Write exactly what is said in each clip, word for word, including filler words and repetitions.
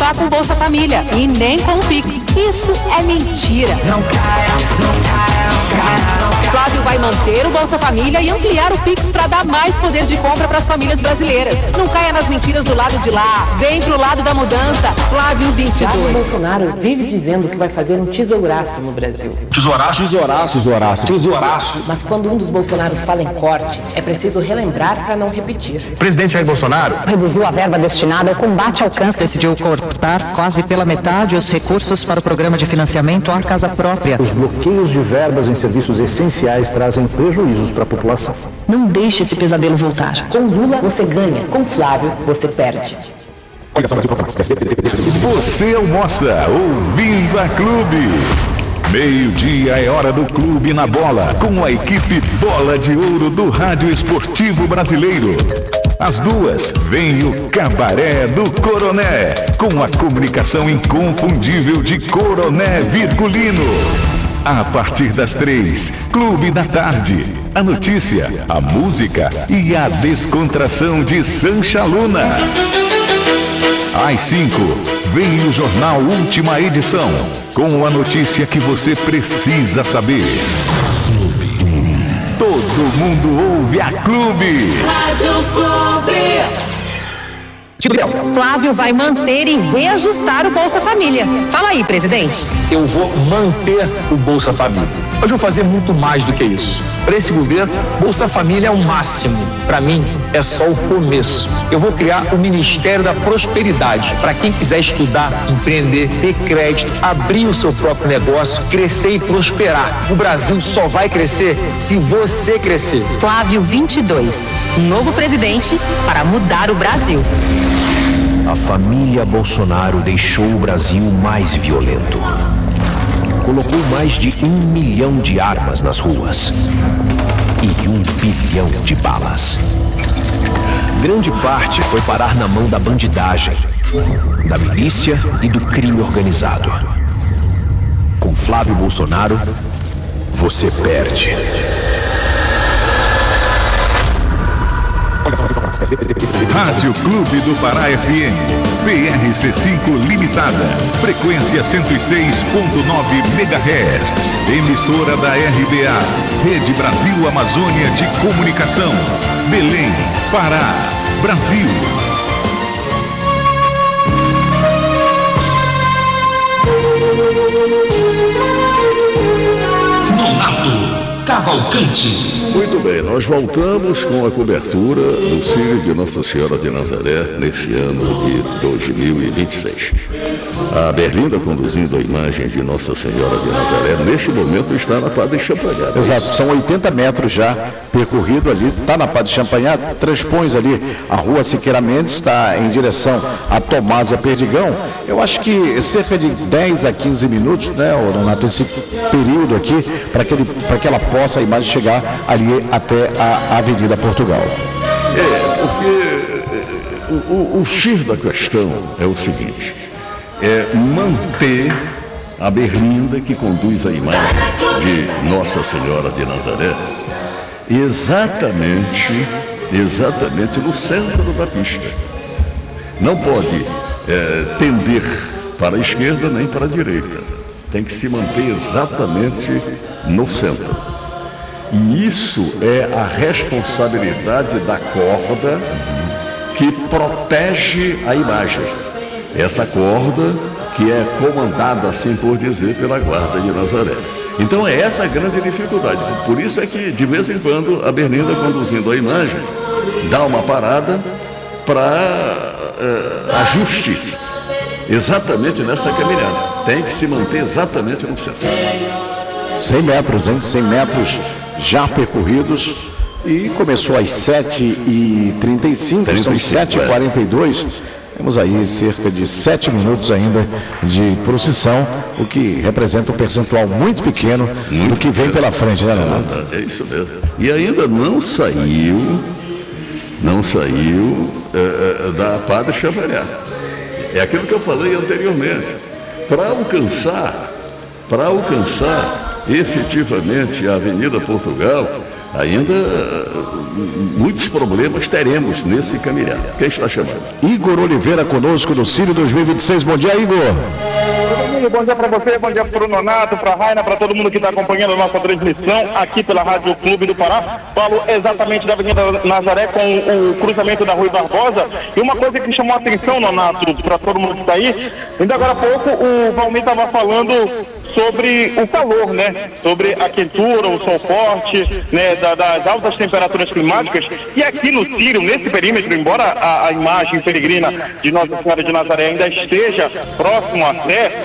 ajudar com Bolsa Família e nem com o Pix. Isso é mentira. Não caia, não caia, não caia, não caia. Flávio vai manter o Bolsa Família e ampliar o Pix para dar mais poder de compra para as famílias brasileiras. Não caia nas mentiras do lado de lá. Vem pro lado da mudança. Flávio vinte e dois. Bolsonaro vive dizendo que vai fazer um tesouraço no Brasil. Tesouraço? Tesouraço, tesouraço, tesouraço. Mas quando um dos Bolsonaros fala em corte, é preciso relembrar para não repetir. Presidente Jair Bolsonaro reduziu a verba destinada ao combate ao câncer. Decidiu cortar quase pela metade os recursos para o programa de financiamento à casa própria. Os bloqueios de verbas em serviços essenciais trazem prejuízos para a população. Não deixe esse pesadelo voltar. Com Lula você ganha, com Flávio você perde. Você almoça ouvindo a Clube. Meio-dia é hora do Clube na Bola, com a equipe Bola de Ouro do Rádio Esportivo Brasileiro. Às duas, vem o Cabaré do Coroné, com a comunicação inconfundível de Coroné Virgulino. A partir das três, Clube da Tarde, a notícia, a música e a descontração de Sancha Luna. Às cinco, vem o Jornal Última Edição, com a notícia que você precisa saber. Clube. Todo mundo ouve a Clube. Rádio Clube. Flávio vai manter e reajustar o Bolsa Família. Fala aí, presidente. Eu vou manter o Bolsa Família. Mas vou fazer muito mais do que isso. Para esse governo, Bolsa Família é o máximo. Para mim, é só o começo. Eu vou criar o Ministério da Prosperidade. Para quem quiser estudar, empreender, ter crédito, abrir o seu próprio negócio, crescer e prosperar. O Brasil só vai crescer se você crescer. Flávio vinte e dois. Novo presidente para mudar o Brasil. A família Bolsonaro deixou o Brasil mais violento. Colocou mais de um milhão de armas nas ruas e um bilhão de balas. Grande parte foi parar na mão da bandidagem, da milícia e do crime organizado. Com Flávio Bolsonaro, você perde. Rádio Clube do Pará F M, P R C cinco Limitada, frequência cento e seis ponto nove megahertz, emissora da R B A, Rede Brasil Amazônia de Comunicação, Belém, Pará, Brasil. Nonato Cavalcante. Muito bem, nós voltamos com a cobertura do Círio de Nossa Senhora de Nazaré neste ano de dois mil e vinte e seis. A Berlinda, conduzindo a imagem de Nossa Senhora de Nazaré, neste momento está na Padre Champagnat. Exato, são oitenta metros já percorrido ali, está na Padre Champagnat, transpõe ali a rua Siqueira Mendes, está em direção a Tomásia Perdigão. Eu acho que cerca de dez a quinze minutos, né, Renato, esse período aqui, para que, que ela possa a imagem chegar ali até a Avenida Portugal. É, porque o, o, o X da questão é o seguinte, é manter a Berlinda que conduz a imagem de Nossa Senhora de Nazaré exatamente, exatamente no centro da pista. Não pode é, tender para a esquerda nem para a direita. Tem que se manter exatamente no centro. E isso é a responsabilidade da corda que protege a imagem. Essa corda que é comandada, assim por dizer, pela Guarda de Nazaré. Então é essa a grande dificuldade. Por isso é que, de vez em quando, a Berlinda, conduzindo a imagem, dá uma parada para uh, ajustes. Exatamente nessa caminhada. Tem que se manter exatamente no centro. cem metros, hein? cem metros já percorridos e começou às sete e trinta e cinco, são sete e quarenta e dois. Temos aí cerca de sete minutos ainda de procissão, o que representa um percentual muito pequeno muito do que vem pequeno. Pela frente, né, Leonardo? É isso mesmo. E ainda não saiu, não saiu é, da Padre Champagnat. É aquilo que eu falei anteriormente. Para alcançar, para alcançar efetivamente a Avenida Portugal, ainda muitos problemas teremos nesse caminhar. Quem está chamando? Igor Oliveira conosco no Círio dois mil e vinte e seis. Bom dia, Igor. Bom dia para você, bom dia para o Nonato, para a Raina, para todo mundo que está acompanhando a nossa transmissão aqui pela Rádio Clube do Pará. Falo exatamente da Avenida Nazaré com o cruzamento da Rui Barbosa. E uma coisa que chamou a atenção, Nonato, para todo mundo que está aí, ainda agora há pouco o Valmir estava falando sobre o calor, né? Sobre a quentura, o sol forte, né? Da, das altas temperaturas climáticas. E aqui no Círio, nesse perímetro, embora a, a imagem peregrina de Nossa Senhora de Nazaré ainda esteja próximo à Sé,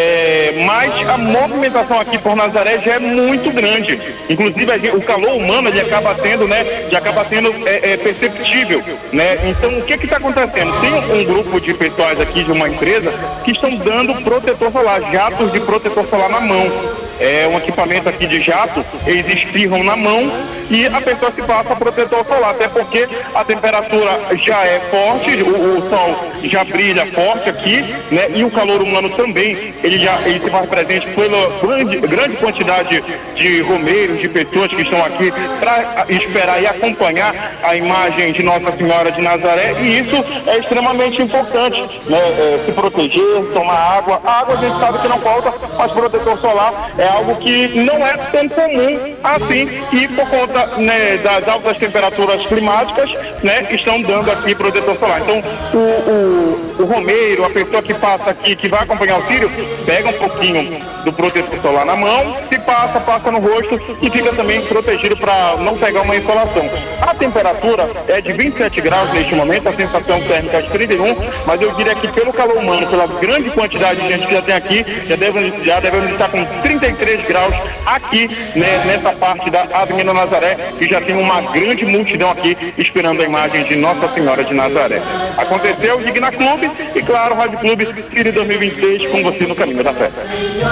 é, mas a movimentação aqui por Nazaré já é muito grande. Inclusive a gente, o calor humano ele acaba sendo, né? Já acaba sendo é, é, perceptível, né? Então o que que está acontecendo? Tem um grupo de pessoas aqui de uma empresa que estão dando protetor solar, jatos de protetor solar na mão. É um equipamento aqui de jato, eles espirram na mão e a pessoa se passa protetor solar, até porque a temperatura já é forte, o, o sol já brilha forte aqui, né? E o calor humano também, ele já ele se faz presente pela grande, grande quantidade de romeiros, de pessoas que estão aqui para esperar e acompanhar a imagem de Nossa Senhora de Nazaré, e isso é extremamente importante, né? É, se proteger, tomar água. A água a gente sabe que não falta, mas protetor solar é algo que não é tão comum assim, e por conta, né, das altas temperaturas climáticas, né, estão dando aqui protetor solar. Então, o, o, o romeiro, a pessoa que passa aqui, que vai acompanhar o Círio, pega um pouquinho do protetor solar na mão, se passa, passa no rosto e fica também protegido para não pegar uma insolação. A temperatura é de vinte e sete graus neste momento, a sensação térmica é de trinta e um, mas eu diria que pelo calor humano, pela grande quantidade de gente que já tem aqui, já devemos, já devemos estar com trinta e três graus aqui, né, nessa parte da Avenida Nazaré, que já tem uma grande multidão aqui esperando a imagem de Nossa Senhora de Nazaré. Aconteceu o Digna Clube e, claro, o Rádio Clube Círio dois mil e vinte e seis com você no caminho da fé.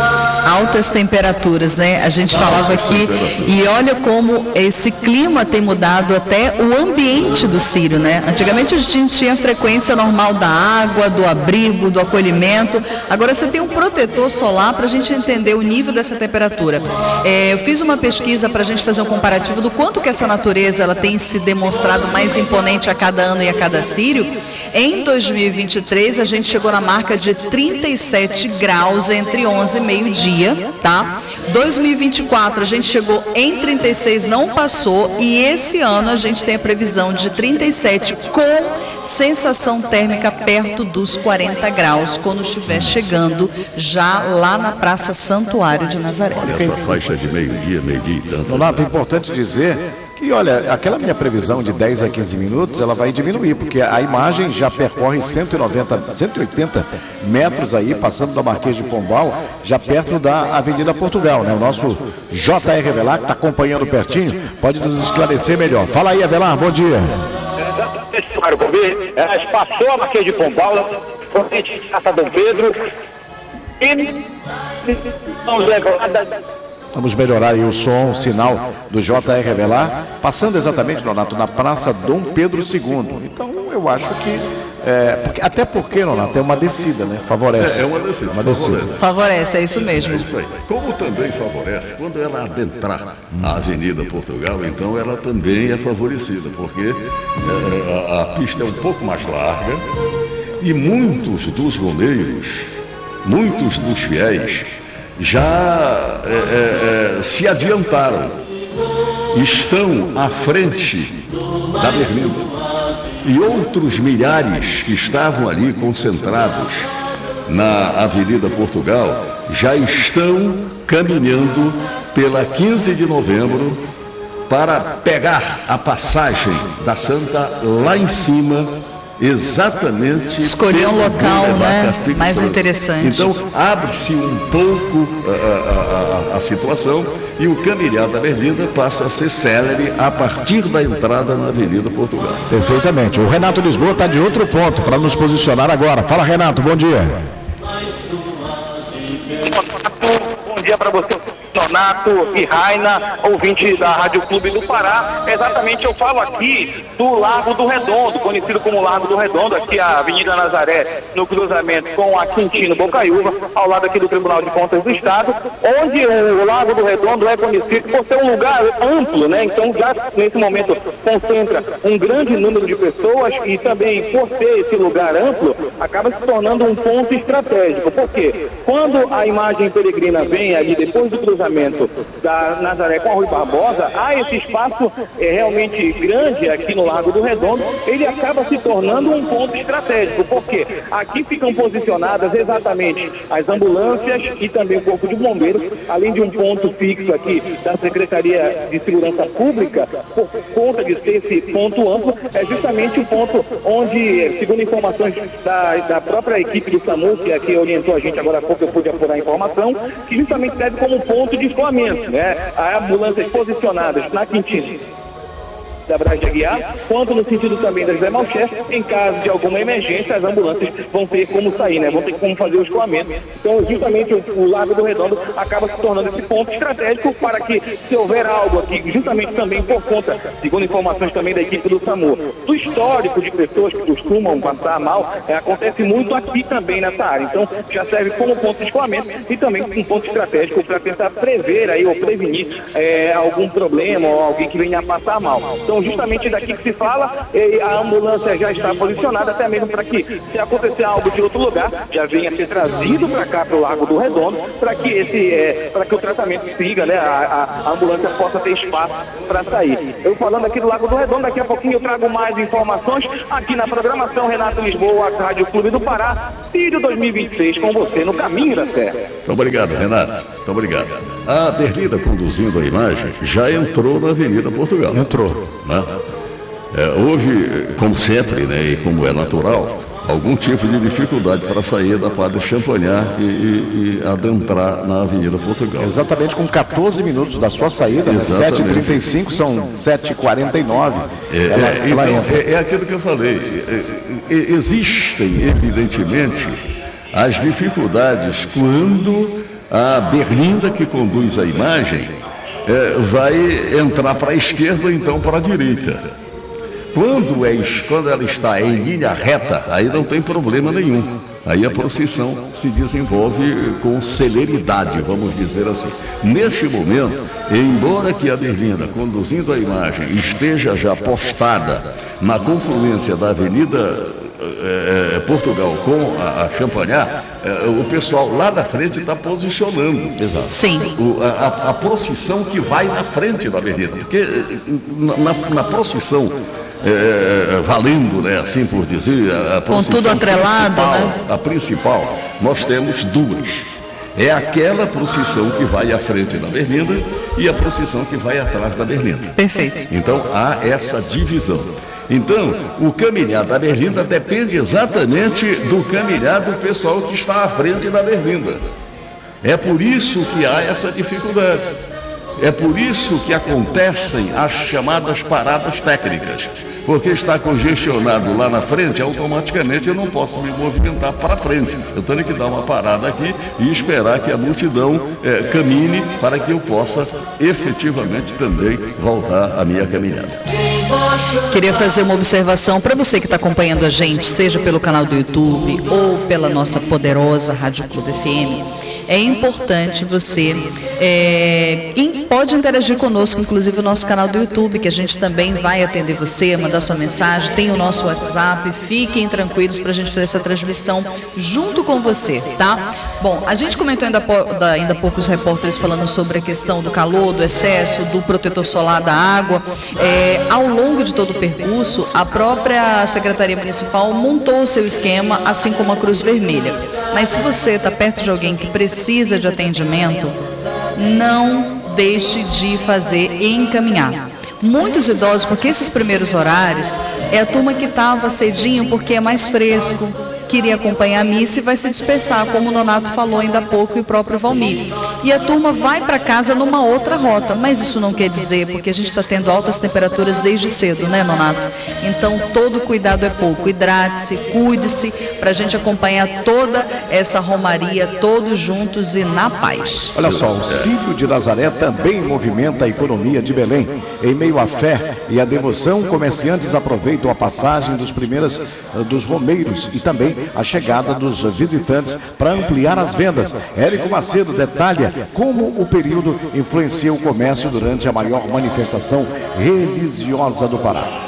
Altas temperaturas, né? A gente falava aqui e olha como esse clima tem mudado até o ambiente do Círio, né? Antigamente a gente tinha a frequência normal da água, do abrigo, do acolhimento. Agora você tem um protetor solar para a gente entender o nível dessa temperatura. É, eu fiz uma pesquisa para a gente fazer um comparativo do quanto que essa natureza ela tem se demonstrado mais imponente a cada ano e a cada Círio. Em dois mil e vinte e três a gente chegou na marca de trinta e sete graus entre onze e meio-dia, tá? dois mil e vinte e quatro a gente chegou em trinta e seis, não passou, e esse ano a gente tem a previsão de trinta e sete com sensação térmica perto dos quarenta graus, quando estiver chegando já lá na Praça Santuário de Nazaré. Olha essa faixa de meio-dia, meio-dia e tanto. Nonato, é importante dizer que, olha, aquela minha previsão de dez a quinze minutos, ela vai diminuir, porque a imagem já percorre cento e noventa, cento e oitenta metros aí, passando da Marquês de Pombal, já perto da Avenida Portugal, né? O nosso J R Avelar, que está acompanhando pertinho, pode nos esclarecer melhor. Fala aí, Avelar, bom dia. Ela passou a Marquês de Pombal, frente à Praça Dom Pedro, e vamos levar. Vamos melhorar aí o som, o sinal do J R Avelar, passando exatamente, Nonato, na Praça Dom Pedro segundo. Então, eu acho que, é, porque, até porque, Nonato, é uma descida, né? Favorece. É, é uma descida. Uma descida. Favorece. Favorece, é isso mesmo. É isso aí. Como também favorece, quando ela adentrar a Avenida Portugal, então ela também é favorecida, porque é, a, a pista é um pouco mais larga e muitos dos romeiros, muitos dos fiéis, já é, é, é, se adiantaram, estão à frente da Berlinda, e outros milhares que estavam ali concentrados na Avenida Portugal já estão caminhando pela quinze de novembro para pegar a passagem da Santa lá em cima, exatamente. Escolher um local, né, mais interessante. Então abre-se um pouco a, a, a, a situação e o caminhar da Berlinda passa a ser célere a partir da entrada na Avenida Portugal. Perfeitamente. O Renato Lisboa está de outro ponto para nos posicionar agora. Fala, Renato, bom dia. Bom dia para você, Nonato e Raina, ouvinte da Rádio Clube do Pará. Exatamente, eu falo aqui do Largo do Redondo, conhecido como Largo do Redondo, aqui a Avenida Nazaré, no cruzamento com a Quintino Bocaiúva, ao lado aqui do Tribunal de Contas do Estado, onde o Largo do Redondo é conhecido por ser um lugar amplo, né? Então já nesse momento concentra um grande número de pessoas e também por ter esse lugar amplo, acaba se tornando um ponto estratégico. Por quê? Quando a imagem peregrina vem ali depois do cruzamento da Nazaré com a Rui Barbosa, há esse espaço é, realmente grande aqui no Largo do Redondo, ele acaba se tornando um ponto estratégico. Por quê? Aqui ficam posicionadas exatamente as ambulâncias e também o Corpo de Bombeiros, além de um ponto fixo aqui da Secretaria de Segurança Pública, por conta de ser esse ponto amplo, é justamente o ponto onde, segundo informações da, da própria equipe do SAMU, que aqui orientou a gente agora há pouco, eu pude apurar a informação, que justamente serve como ponto de escoamento, né? Há ambulâncias posicionadas na Quintino da Braz de Aguiar, quanto no sentido também da José Malcher, em caso de alguma emergência, as ambulâncias vão ter como sair, né? Vão ter como fazer o escoamento. Então, justamente o, o Largo do Redondo acaba se tornando esse ponto estratégico para que, se houver algo aqui, justamente também por conta, segundo informações também da equipe do SAMU, do histórico de pessoas que costumam passar mal, é, acontece muito aqui também nessa área. Então, já serve como ponto de escoamento e também um ponto estratégico para tentar prever aí ou prevenir é, algum problema ou alguém que venha a passar mal. Então, justamente daqui que se fala, a ambulância já está posicionada, até mesmo para que, se acontecer algo de outro lugar, já venha ser trazido para cá, para o Largo do Redondo, para que esse, é, para que o tratamento siga, né? A, a ambulância possa ter espaço para sair. Eu falando aqui do Largo do Redondo, daqui a pouquinho eu trago mais informações aqui na programação Renato Lisboa, Rádio Clube do Pará, Círio dois mil e vinte e seis, com você no caminho da Serra. Muito obrigado, Renato. Muito obrigado. A Berlinda, conduzindo a imagem, já entrou na Avenida Portugal. Entrou. Né? É, houve, como sempre, né, e como é natural, algum tipo de dificuldade para sair da Padre Champagnat e, e, e adentrar na Avenida Portugal. Exatamente com catorze minutos da sua saída, né? sete e trinta e cinco, são sete e quarenta e nove. É, ela, é, ela então, é, é aquilo que eu falei. É, é, existem, evidentemente, as dificuldades quando a Berlinda, que conduz a imagem, é, vai entrar para a esquerda ou então para a direita. Quando, é, quando ela está em linha reta, aí não tem problema nenhum. Aí a procissão se desenvolve com celeridade, vamos dizer assim. Neste momento, embora que a Berlinda, conduzindo a imagem, esteja já postada na confluência da Avenida É, Portugal com a, a Champagnat, é, o pessoal lá da frente está posicionando. Exato. Sim. O, a, a procissão que vai na frente da avenida. Porque na, na procissão, é, valendo, né, assim por dizer, a procissão com tudo atrelado, né? A principal, nós temos duas. É aquela procissão que vai à frente da Berlinda e a procissão que vai atrás da Berlinda. Perfeito. Então há essa divisão. Então, o caminhar da Berlinda depende exatamente do caminhar do pessoal que está à frente da Berlinda. É por isso que há essa dificuldade. É por isso que acontecem as chamadas paradas técnicas. Porque está congestionado lá na frente, automaticamente eu não posso me movimentar para frente. Eu tenho que dar uma parada aqui e esperar que a multidão é, camine para que eu possa efetivamente também voltar à minha caminhada. Queria fazer uma observação para você que está acompanhando a gente, seja pelo canal do YouTube ou pela nossa poderosa Rádio Clube F M. É importante você, é, pode interagir conosco, inclusive o nosso canal do YouTube, que a gente também vai atender você, mandar sua mensagem, tem o nosso WhatsApp, fiquem tranquilos para a gente fazer essa transmissão junto com você, tá? Bom, a gente comentou ainda, ainda há pouco os repórteres falando sobre a questão do calor, do excesso, do protetor solar, da água. É, ao longo de todo o percurso, a própria Secretaria Municipal montou o seu esquema, assim como a Cruz Vermelha. Mas se você está perto de alguém que precisa de atendimento, não deixe de fazer e encaminhar. Muitos idosos, porque esses primeiros horários, é a turma que estava cedinho porque é mais fresco, queria acompanhar a missa e vai se dispersar, como o Nonato falou ainda há pouco e o próprio Valmir. e a turma vai para casa numa outra rota. Mas isso não quer dizer, porque a gente está tendo altas temperaturas desde cedo, né, Nonato? Então todo cuidado é pouco. Hidrate-se, cuide-se, para a gente acompanhar toda essa romaria, todos juntos e na paz. Olha só, o Círio de Nazaré também movimenta a economia de Belém. Em meio à fé e à devoção, comerciantes aproveitam a passagem dos primeiros dos romeiros e também a chegada dos visitantes para ampliar as vendas. Érico Macedo detalha como o período influencia o comércio durante a maior manifestação religiosa do Pará.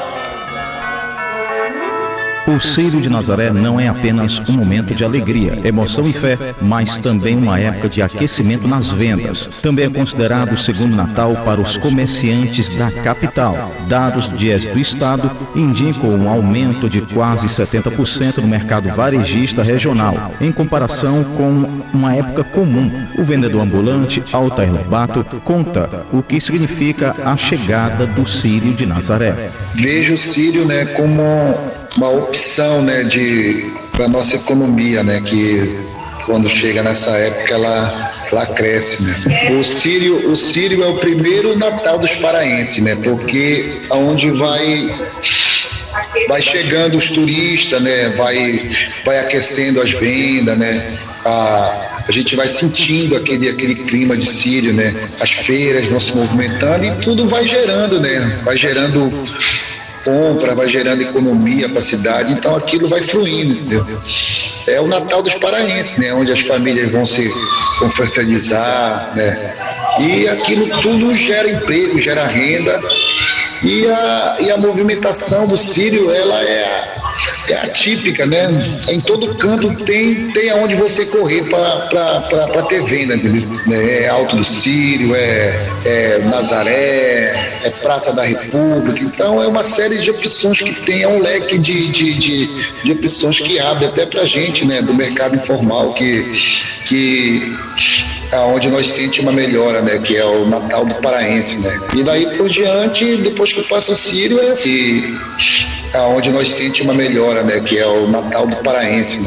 O Círio de Nazaré não é apenas um momento de alegria, emoção e fé, mas também uma época de aquecimento nas vendas. Também é considerado o segundo Natal para os comerciantes da capital. Dados D I E S do Estado indicam um aumento de quase setenta por cento no mercado varejista regional, em comparação com uma época comum. O vendedor ambulante Altair Lobato conta o que significa a chegada do Círio de Nazaré. Vejo o Círio, né, como uma opção, né, de para nossa economia, né, que quando chega nessa época ela, ela cresce, né. O Círio, o Círio é o primeiro Natal dos paraenses, né, porque aonde vai vai chegando os turistas, né, vai vai aquecendo as vendas, né. A, a gente vai sentindo aquele, aquele clima de Círio, né, as feiras vão se movimentando e tudo vai gerando, né, vai gerando compra, vai gerando economia para a cidade, então aquilo vai fluindo, entendeu? É o Natal dos paraenses, né, onde as famílias vão se confraternizar, né, e aquilo tudo gera emprego, gera renda, e a, e a movimentação do Círio, ela é, é atípica, né, em todo canto tem, tem aonde você correr para ter venda, entendeu? É Alto do Círio, é, é Nazaré, é Praça da República, então é uma série de opções que tem, é um leque de, de, de, de opções que abre até pra gente, né, do mercado informal, que, que aonde nós sentimos uma melhora, né, que é o Natal do paraense, né, e daí por diante, depois que passa o Círio, é assim, aonde nós sentimos uma melhora, né, que é o Natal do paraense, né.